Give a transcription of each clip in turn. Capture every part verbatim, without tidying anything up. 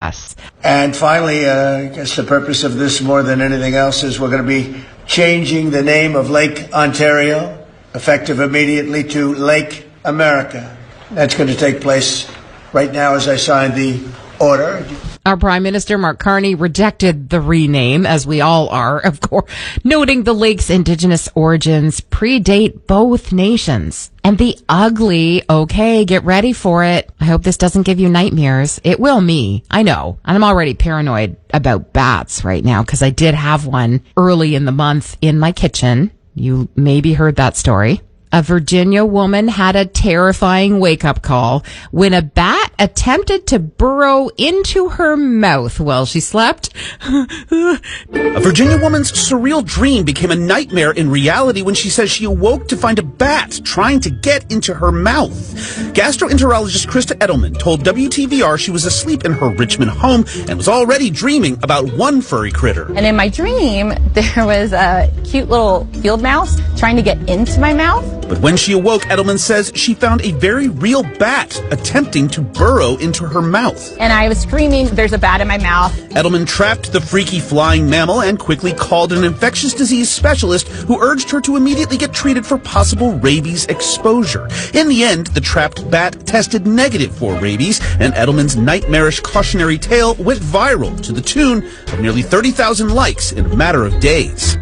us. And finally, uh, I guess the purpose of this more than anything else is we're going to be changing the name of Lake Ontario, effective immediately, to Lake America. That's going to take place right now as I sign the order. Our Prime Minister, Mark Carney, rejected the rename, as we all are, of course, noting the lake's indigenous origins predate both nations. And the ugly, okay, get ready for it. I hope this doesn't give you nightmares. It will me. I know. And I'm already paranoid about bats right now because I did have one early in the month in my kitchen. You maybe heard that story. A Virginia woman had a terrifying wake-up call when a bat attempted to burrow into her mouth while she slept. A Virginia woman's surreal dream became a nightmare in reality when she says she awoke to find a bat trying to get into her mouth. Gastroenterologist Krista Edelman told W T V R she was asleep in her Richmond home and was already dreaming about one furry critter. And in my dream, there was a cute little field mouse trying to get into my mouth. But when she awoke, Edelman says she found a very real bat attempting to burrow into her mouth. And I was screaming, there's a bat in my mouth. Edelman trapped the freaky flying mammal and quickly called an infectious disease specialist who urged her to immediately get treated for possible rabies exposure. In the end, the trapped bat tested negative for rabies, and Edelman's nightmarish cautionary tale went viral to the tune of nearly thirty thousand likes in a matter of days.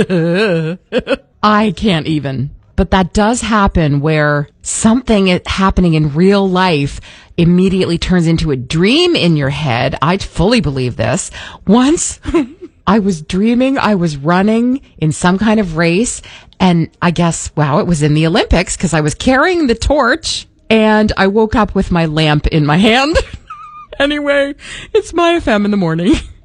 I can't even. But that does happen where something happening in real life immediately turns into a dream in your head. I fully believe this. Once I was dreaming I was running in some kind of race, and I guess, wow, it was in the Olympics because I was carrying the torch, and I woke up with my lamp in my hand. Anyway, it's My F M in the morning.